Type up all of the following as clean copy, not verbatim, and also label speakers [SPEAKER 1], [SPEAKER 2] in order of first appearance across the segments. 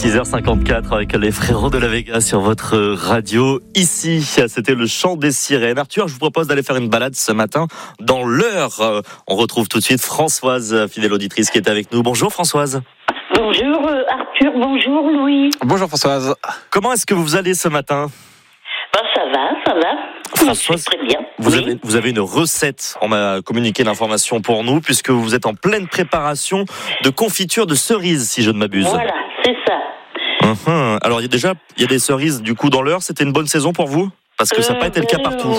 [SPEAKER 1] 6h54 avec les frérots de la Vega sur votre radio. Ici, c'était le chant des sirènes. Arthur, je vous propose d'aller faire une balade ce matin dans l'Eure. On retrouve tout de suite Françoise, fidèle auditrice, qui est avec nous. Bonjour Françoise.
[SPEAKER 2] Bonjour Arthur, bonjour Louis.
[SPEAKER 3] Bonjour Françoise.
[SPEAKER 1] Comment est-ce que vous allez ce matin ?
[SPEAKER 2] Ça va.
[SPEAKER 1] Françoise,
[SPEAKER 2] très bien.
[SPEAKER 1] Vous avez une recette. On m'a communiqué l'information pour nous, puisque vous êtes en pleine préparation de confiture de cerises, si je ne m'abuse.
[SPEAKER 2] Voilà, c'est ça.
[SPEAKER 1] Alors, il y a des cerises du coup dans l'Eure. C'était une bonne saison pour vous ? Parce que ça n'a pas été le cas partout.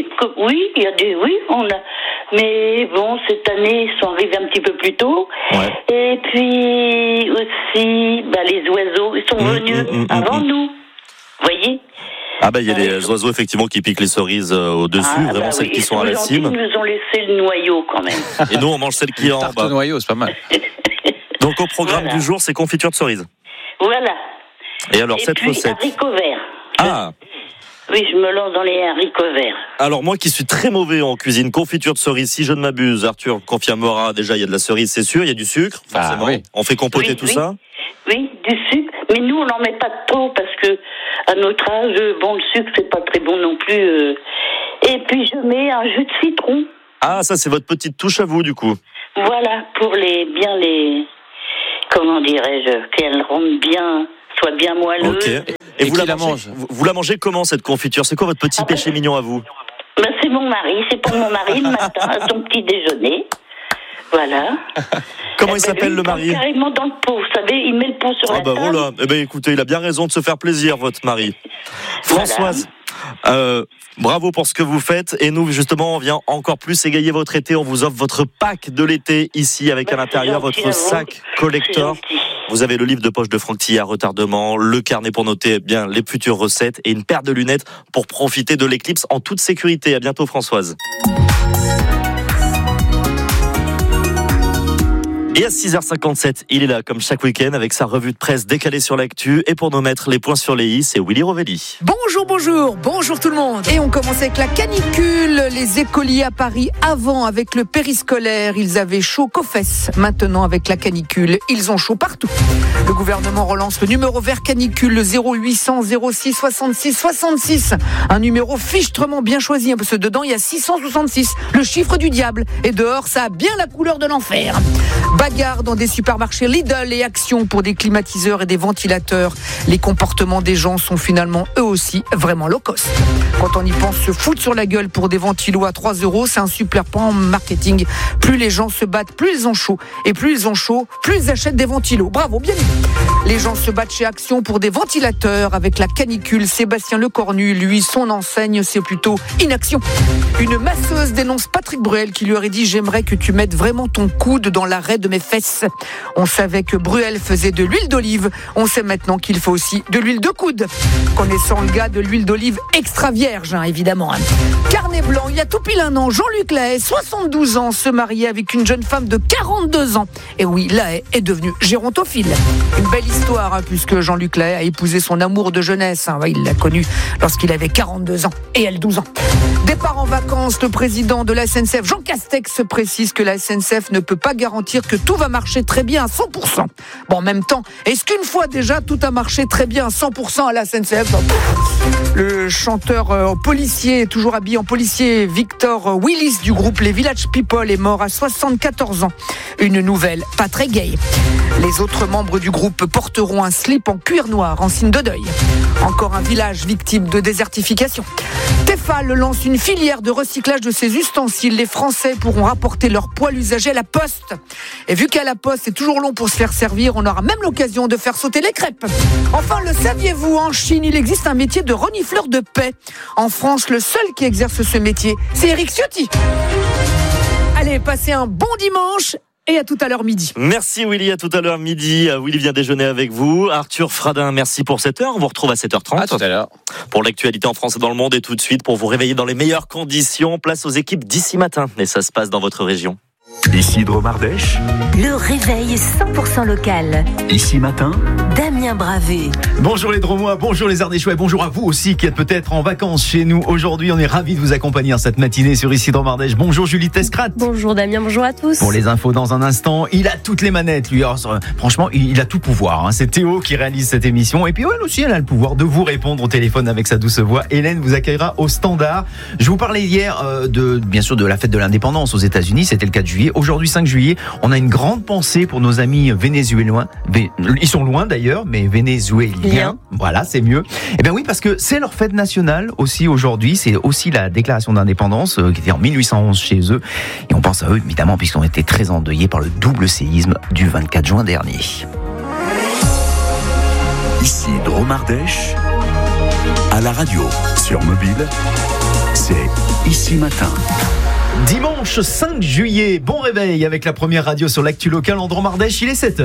[SPEAKER 2] Mais bon, cette année, ils sont arrivés un petit peu plus tôt.
[SPEAKER 1] Ouais.
[SPEAKER 2] Et puis aussi, les oiseaux, ils sont venus avant nous. Vous voyez ?
[SPEAKER 1] Il y a les oiseaux effectivement qui piquent les cerises au-dessus, celles qui sont à la cime.
[SPEAKER 2] Ils nous ont laissé le noyau quand même.
[SPEAKER 1] Et nous, on mange celles qui sont en bas.
[SPEAKER 3] Le noyau, c'est pas mal.
[SPEAKER 1] Donc au programme du jour, c'est confiture de cerises.
[SPEAKER 2] Voilà.
[SPEAKER 1] Et alors cette recette.
[SPEAKER 2] Haricots verts.
[SPEAKER 1] Ah.
[SPEAKER 2] Oui, je me lance dans les haricots verts. Alors
[SPEAKER 1] moi qui suis très mauvais en cuisine, confiture de cerises, si je ne m'abuse, Arthur confirmera, déjà il y a de la cerise, c'est sûr, il y a du sucre, forcément. Oui. On fait compoter ça.
[SPEAKER 2] Oui, du sucre, mais nous on n'en met pas trop parce que à notre âge, le sucre c'est pas très bon non plus. Et puis je mets un jus de citron. Ah, ça c'est votre petite touche à vous du coup. Voilà, pour comment dirais-je, qu'elle ronde bien, soit bien moelleuse.
[SPEAKER 1] Ok. Et vous la mangez comment cette confiture ? C'est quoi votre petit péché mignon à vous ?
[SPEAKER 2] C'est mon mari, c'est pour mon mari le matin à son petit déjeuner. Voilà.
[SPEAKER 1] Comment il s'appelle le mari ?
[SPEAKER 2] Carrément dans le pot, vous savez, il met le pot sur la table.
[SPEAKER 1] Voilà. Écoutez, il a bien raison de se faire plaisir, votre mari. Françoise, bravo pour ce que vous faites. Et nous, justement, on vient encore plus égayer votre été. On vous offre votre pack de l'été ici, avec à l'intérieur votre sac collector. Vous avez le livre de poche de Franck Thillard, retardement, le carnet pour noter bien les futures recettes et une paire de lunettes pour profiter de l'éclipse en toute sécurité. À bientôt, Françoise. Et à 6h57, il est là comme chaque week-end avec sa revue de presse décalée sur l'actu. Et pour nous mettre les points sur les i, c'est Willy Rovelli.
[SPEAKER 4] Bonjour tout le monde. Et on commence avec la canicule. Les écoliers à Paris, avant avec le périscolaire, ils avaient chaud qu'aux fesses. Maintenant avec la canicule, ils ont chaud partout. Le gouvernement relance le numéro vert canicule, le 0800 06 66 66. Un numéro fichtrement bien choisi, parce que dedans il y a 666, le chiffre du diable. Et dehors, ça a bien la couleur de l'enfer. Bagarre dans des supermarchés Lidl et Action pour des climatiseurs et des ventilateurs. Les comportements des gens sont finalement eux aussi vraiment low cost. Quand on y pense, se foutre sur la gueule pour des ventilos à 3 €, c'est un super plan marketing. Plus les gens se battent, plus ils ont chaud. Et plus ils ont chaud, plus ils achètent des ventilos. Bravo, bien vu. Les gens se battent chez Action pour des ventilateurs avec la canicule. Sébastien Lecornu, lui, son enseigne, c'est plutôt inaction. Une masseuse dénonce Patrick Bruel qui lui aurait dit « J'aimerais que tu mettes vraiment ton coude dans l'arrêt de mes fesses ». On savait que Bruel faisait de l'huile d'olive. On sait maintenant qu'il faut aussi de l'huile de coude. Connaissant le gars, de l'huile d'olive extra vierge, évidemment. Carnet blanc, il y a tout pile un an, Jean-Luc Lahaye, 72 ans, se mariait avec une jeune femme de 42 ans. Et oui, Lahaye est devenu gérontophile. Une belle histoire, puisque Jean-Luc Lahaye a épousé son amour de jeunesse. Il l'a connu lorsqu'il avait 42 ans et elle 12 ans. Départ en vacances, le président de la SNCF, Jean Castex, précise que la SNCF ne peut pas garantir que tout va marcher très bien à 100%. Bon, en même temps, est-ce qu'une fois déjà tout a marché très bien à 100% à la SNCF ? Le chanteur policier, toujours habillé en policier, Victor Willis du groupe Les Village People est mort à 74 ans. Une nouvelle pas très gaie. Les autres membres du groupe porteront un slip en cuir noir en signe de deuil. Encore un village victime de désertification. Tefal lance une filière de recyclage de ses ustensiles. Les Français pourront rapporter leur poêle usagé à la poste. Et vu qu'à la poste, c'est toujours long pour se faire servir, on aura même l'occasion de faire sauter les crêpes. Enfin, le saviez-vous, en Chine, il existe un métier de renifleur de paix. En France, le seul qui exerce ce métier, c'est Éric Ciotti. Allez, passez un bon dimanche. Et à tout à l'heure midi.
[SPEAKER 1] Merci Willy, à tout à l'heure midi. Willy vient déjeuner avec vous. Arthur Fradin, merci pour cette heure. On vous retrouve à 7h30.
[SPEAKER 3] À tout à l'heure.
[SPEAKER 1] Pour l'actualité en France et dans le monde. Et tout de suite, pour vous réveiller dans les meilleures conditions, place aux équipes d'ici matin. Et ça se passe dans votre région.
[SPEAKER 5] Ici Dromardèche.
[SPEAKER 6] Le réveil 100% local.
[SPEAKER 5] Ici matin.
[SPEAKER 6] Damien.
[SPEAKER 3] Damien Bravé.
[SPEAKER 5] Bonjour les Dromois, bonjour les Ardéchois, bonjour à vous aussi qui êtes peut-être en vacances chez nous. Aujourd'hui, on est ravis de vous accompagner en cette matinée sur Ici Drôme Ardèche. Bonjour Julie Tescrat.
[SPEAKER 6] Bonjour Damien, bonjour à tous.
[SPEAKER 5] Pour les infos dans un instant, il a toutes les manettes lui. Alors, franchement, il a tout pouvoir. C'est Théo qui réalise cette émission. Et puis elle aussi, elle a le pouvoir de vous répondre au téléphone avec sa douce voix. Hélène vous accueillera au standard. Je vous parlais hier bien sûr de la fête de l'indépendance aux États-Unis. C'était le 4 juillet. Aujourd'hui, 5 juillet, on a une grande pensée pour nos amis vénézuéliens. Ils sont loin d'ailleurs, mais vénézuéliens. Voilà, c'est mieux. Eh bien oui, parce que c'est leur fête nationale aussi aujourd'hui. C'est aussi la déclaration d'indépendance qui était en 1811 chez eux. Et on pense à eux évidemment puisqu'ils ont été très endeuillés par le double séisme du 24 juin dernier.
[SPEAKER 7] Ici Drôme Ardèche, à la radio, sur mobile, c'est Ici Matin.
[SPEAKER 5] Dimanche 5 juillet, bon réveil avec la première radio sur l'actu locale en Drôme Ardèche, il est 7h.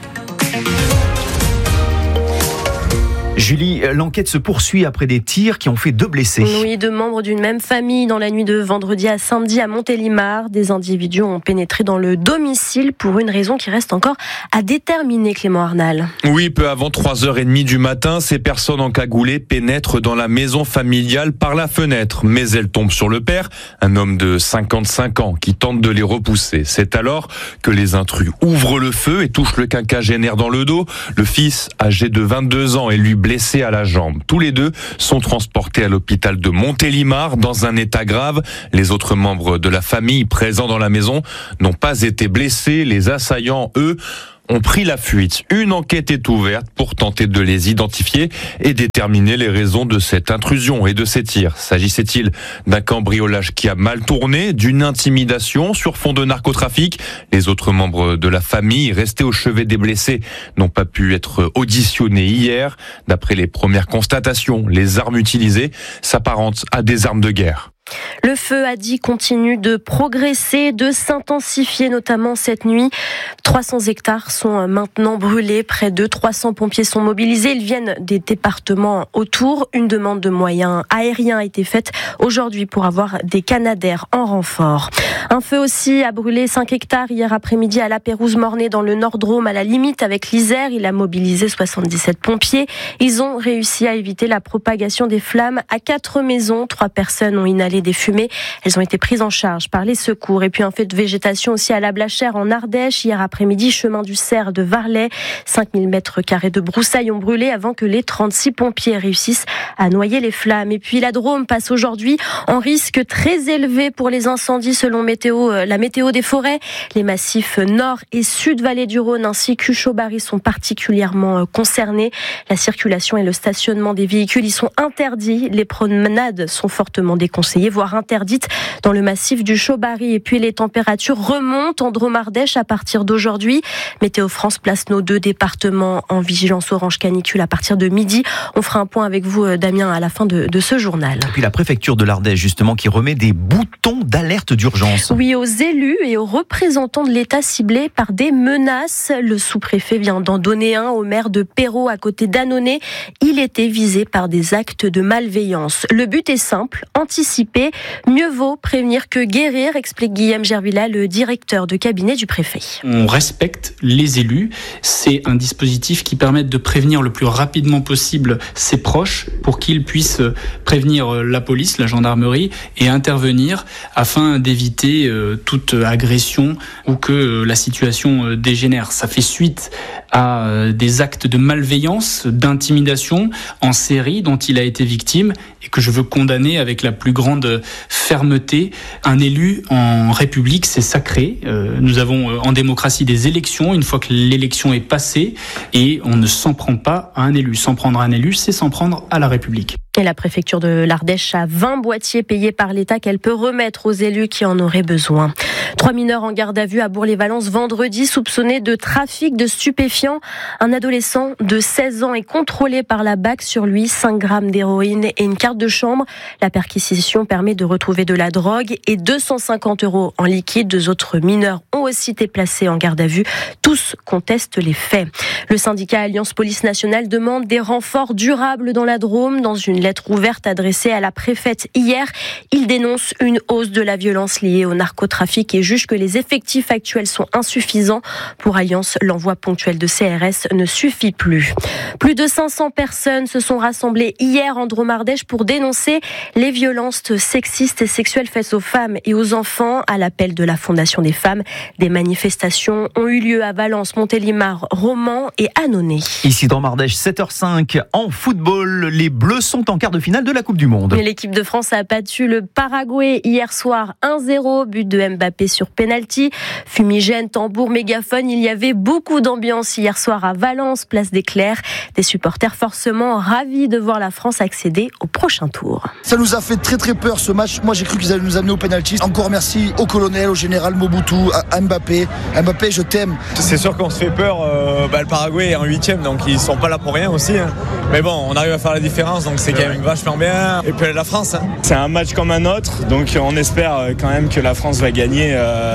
[SPEAKER 5] Julie, l'enquête se poursuit après des tirs qui ont fait 2 blessés.
[SPEAKER 6] Oui, 2 membres d'une même famille dans la nuit de vendredi à samedi à Montélimar. Des individus ont pénétré dans le domicile pour une raison qui reste encore à déterminer, Clément Arnal.
[SPEAKER 8] Oui, peu avant 3h30 du matin, ces personnes encagoulées pénètrent dans la maison familiale par la fenêtre. Mais elles tombent sur le père, un homme de 55 ans, qui tente de les repousser. C'est alors que les intrus ouvrent le feu et touchent le quinquagénaire dans le dos. Le fils, âgé de 22 ans, est lui blessé à la jambe. Tous les 2 sont transportés à l'hôpital de Montélimar dans un état grave. Les autres membres de la famille présents dans la maison n'ont pas été blessés. Les assaillants, eux, ont pris la fuite. Une enquête est ouverte pour tenter de les identifier et déterminer les raisons de cette intrusion et de ces tirs. S'agissait-il d'un cambriolage qui a mal tourné, d'une intimidation sur fond de narcotrafic? Les autres membres de la famille, restés au chevet des blessés, n'ont pas pu être auditionnés hier. D'après les premières constatations, les armes utilisées s'apparentent à des armes de guerre.
[SPEAKER 6] Le feu, a dit, continue de progresser, de s'intensifier, notamment cette nuit. 300 hectares sont maintenant brûlés. Près de 300 pompiers sont mobilisés. Ils viennent des départements autour. Une demande de moyens aériens a été faite aujourd'hui pour avoir des Canadair en renfort. Un feu aussi a brûlé 5 hectares hier après-midi à La Pérouse-Mornay dans le Nord-Drôme, à la limite avec l'Isère. Il a mobilisé 77 pompiers. Ils ont réussi à éviter la propagation des flammes à 4 maisons. 3 personnes ont inhalé des fumées. Elles ont été prises en charge par les secours. Et puis un feu de végétation aussi à la Blachère en Ardèche. Hier après-midi, chemin du Cerf de Varlay. 5000 mètres carrés de broussailles ont brûlé avant que les 36 pompiers réussissent à noyer les flammes. Et puis la Drôme passe aujourd'hui en risque très élevé pour les incendies selon la météo des forêts. Les massifs nord et sud vallée du Rhône ainsi qu'Uchaud-Barry sont particulièrement concernés. La circulation et le stationnement des véhicules y sont interdits. Les promenades sont fortement déconseillées, voire interdites dans le massif du Uchaud-Barry. Et puis les températures remontent en Drôme Ardèche à partir d'aujourd'hui. Météo France place nos 2 départements en vigilance orange canicule à partir de midi. On fera un point avec vous, Damien, à la fin de ce journal.
[SPEAKER 5] Et puis la préfecture de l'Ardèche, justement, qui remet des boutons d'alerte d'urgence.
[SPEAKER 6] Oui, aux élus et aux représentants de l'État ciblés par des menaces. Le sous-préfet vient d'en donner un au maire de Perrault à côté d'Annonay. Il était visé par des actes de malveillance. Le but est simple, anticiper. Mieux vaut prévenir que guérir, explique Guillaume Gervilla, le directeur de cabinet du préfet.
[SPEAKER 9] On respecte les élus. C'est un dispositif qui permet de prévenir le plus rapidement possible ses proches pour qu'ils puissent prévenir la police, la gendarmerie et intervenir afin d'éviter toute agression ou que la situation dégénère. Ça fait suite à des actes de malveillance, d'intimidation en série dont il a été victime et que je veux condamner avec la plus grande fermeté. Un élu en République, c'est sacré. Nous avons en démocratie des élections, une fois que l'élection est passée, et on ne s'en prend pas à un élu. S'en prendre à un élu, c'est s'en prendre à la République.
[SPEAKER 6] Et la préfecture de l'Ardèche a 20 boîtiers payés par l'État qu'elle peut remettre aux élus qui en auraient besoin. 3 mineurs en garde à vue à Bourg-les-Valences vendredi, soupçonnés de trafic de stupéfiants. Un adolescent de 16 ans est contrôlé par la BAC. Sur lui, 5 grammes d'héroïne et une carte de chambre. La perquisition permet de retrouver de la drogue et 250 € en liquide. 2 autres mineurs ont aussi été placés en garde à vue. Tous contestent les faits. Le syndicat Alliance Police Nationale demande des renforts durables dans la Drôme. Dans une lettre ouverte adressée à la préfète hier. Il dénonce une hausse de la violence liée au narcotrafic et juge que les effectifs actuels sont insuffisants. Pour Alliance, l'envoi ponctuel de CRS ne suffit plus. Plus de 500 personnes se sont rassemblées hier en Dromardèche pour dénoncer les violences sexistes et sexuelles faites aux femmes et aux enfants. À l'appel de la Fondation des femmes, des manifestations ont eu lieu à Valence, Montélimar, Romans et Annonay.
[SPEAKER 5] Ici Dromardèche, 7h05 en football. Les Bleus sont en quart de finale de la Coupe du Monde.
[SPEAKER 6] L'équipe de France a battu le Paraguay hier soir 1-0, but de Mbappé sur penalty. Fumigène, tambour, mégaphone, il y avait beaucoup d'ambiance hier soir à Valence, place des Clercs. Des supporters forcément ravis de voir la France accéder au prochain tour.
[SPEAKER 3] Ça nous a fait très très peur ce match. Moi j'ai cru qu'ils allaient nous amener au penalty. Encore merci au colonel, au général Mobutu, à Mbappé. Mbappé, je t'aime.
[SPEAKER 10] C'est sûr qu'on se fait peur. Le Paraguay est en 8e, donc ils sont pas là pour rien aussi. Mais bon, on arrive à faire la différence, donc c'est quand même vachement bien. Et puis la France.
[SPEAKER 11] C'est un match comme un autre, donc on espère quand même que la France va gagner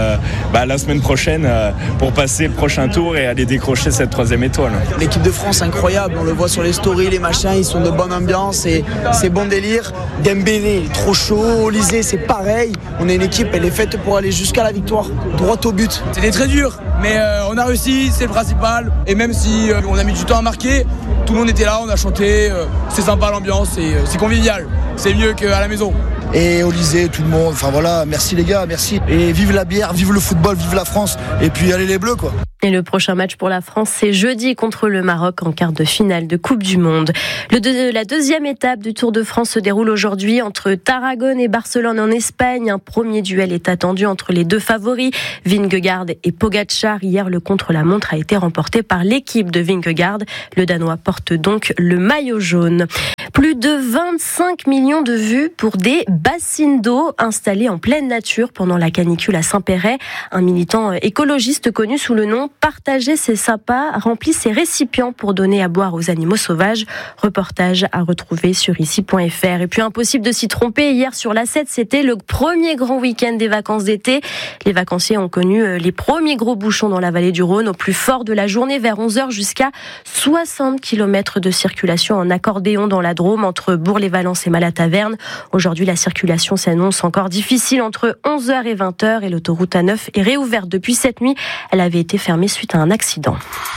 [SPEAKER 11] la semaine prochaine pour passer le prochain tour et aller décrocher cette 3e étoile.
[SPEAKER 12] L'équipe de France incroyable, on le voit sur les stories, les machins, ils sont de bonne ambiance et c'est bon délire. Dembélé, il est trop chaud, Olysée c'est pareil. On est une équipe, elle est faite pour aller jusqu'à la victoire, droit au but.
[SPEAKER 13] C'était très dur, mais on a réussi, c'est le principal. Et même si on a mis du temps à marquer, tout le monde était là, on a chanté, c'est sympa l'ambiance, c'est convivial, c'est mieux qu'à la maison.
[SPEAKER 3] Et Olysée, tout le monde, enfin voilà, merci les gars, merci. Et vive la bière, vive le football, vive la France, et puis allez les Bleus quoi.
[SPEAKER 6] Et le prochain match pour la France, c'est jeudi contre le Maroc en quart de finale de Coupe du Monde. La deuxième étape du Tour de France se déroule aujourd'hui entre Tarragone et Barcelone en Espagne. Un premier duel est attendu entre les deux favoris, Vingegaard et Pogačar. Hier, le contre-la-montre a été remporté par l'équipe de Vingegaard. Le Danois porte donc le maillot jaune. Plus de 25 millions de vues pour des bassines d'eau installées en pleine nature pendant la canicule à Saint-Péret. Un militant écologiste connu sous le nom Partager ses sympas remplit ses récipients pour donner à boire aux animaux sauvages. Reportage à retrouver sur ici.fr. Et puis impossible de s'y tromper, hier sur l'A7, c'était le premier grand week-end des vacances d'été. Les vacanciers ont connu les premiers gros bouchons dans la vallée du Rhône au plus fort de la journée vers 11h jusqu'à 60 km de circulation en accordéon dans la Drôme entre Bourg-les-Valences et Malataverne. Aujourd'hui, la circulation s'annonce encore difficile entre 11h et 20h et l'autoroute A9 est réouverte depuis cette nuit. Elle avait été fermée suite à un accident.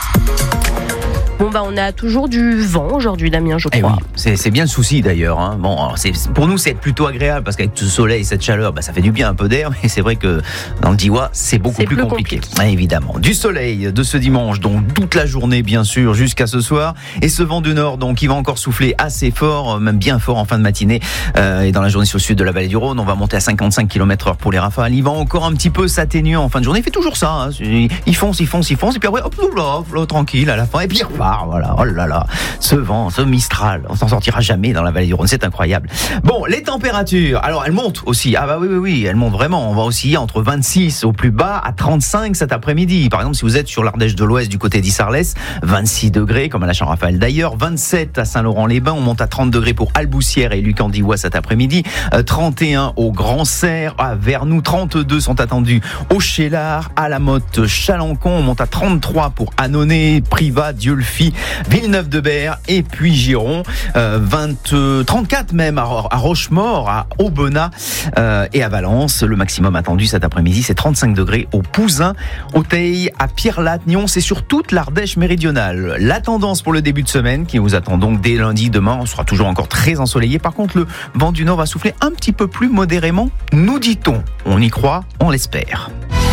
[SPEAKER 6] On a toujours du vent aujourd'hui, Damien, je crois.
[SPEAKER 5] Oui, c'est bien le souci d'ailleurs. Hein. Bon, alors pour nous, c'est plutôt agréable parce qu'avec ce soleil et cette chaleur, ça fait du bien un peu d'air. Mais c'est vrai que dans le Diois, c'est beaucoup plus compliqué. Ouais, évidemment. Du soleil de ce dimanche, donc toute la journée, bien sûr, jusqu'à ce soir. Et ce vent du nord, donc, qui va encore souffler assez fort, même bien fort en fin de matinée. Et dans la journée sur le sud de la vallée du Rhône, on va monter à 55 km/h pour les rafales. Il va encore un petit peu s'atténuer en fin de journée. Il fait toujours ça. Hein. Il fonce. Et puis après, hop là, tranquille à la fin. Et puis il repart. Voilà, oh là là, ce vent, ce Mistral, on s'en sortira jamais dans la vallée du Rhône, c'est incroyable. Bon, les températures, alors elles montent aussi, oui, elles montent vraiment, on va osciller entre 26 au plus bas à 35 cet après-midi. Par exemple, si vous êtes sur l'Ardèche de l'Ouest du côté d'Issarlès, 26 degrés, comme à la Champ-Raphaël d'ailleurs, 27 à Saint-Laurent-les-Bains, on monte à 30 degrés pour Alboussière et Lucandivois cet après-midi, 31 au Grand-Serre, à Vernoux, 32 sont attendus au Chélard, à la Motte, Chalancon, on monte à 33 pour Annonay, Privas, Dieulefit, Villeneuve-de-Berre et puis Giron, 34 même à Rochemort, à Aubenas et à Valence. Le maximum attendu cet après-midi, c'est 35 degrés au Pouzin, au Teil, à Pierrelatte, Nyons, c'est sur toute l'Ardèche méridionale. La tendance pour le début de semaine qui vous attend donc dès lundi, demain, on sera toujours encore très ensoleillé. Par contre, le vent du nord va souffler un petit peu plus modérément, nous dit-on. On y croit, on l'espère.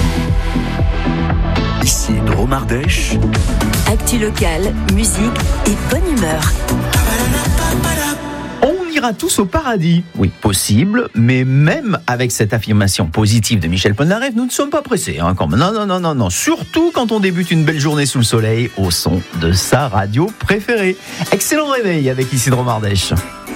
[SPEAKER 7] Ici Dromardèche.
[SPEAKER 14] Actu locale, musique et bonne humeur.
[SPEAKER 5] On ira tous au paradis. Oui, possible, mais même avec cette affirmation positive de Michel Polnareff, nous ne sommes pas pressés. Quand même. Non. Surtout quand on débute une belle journée sous le soleil au son de sa radio préférée. Excellent réveil avec Ici Dromardèche.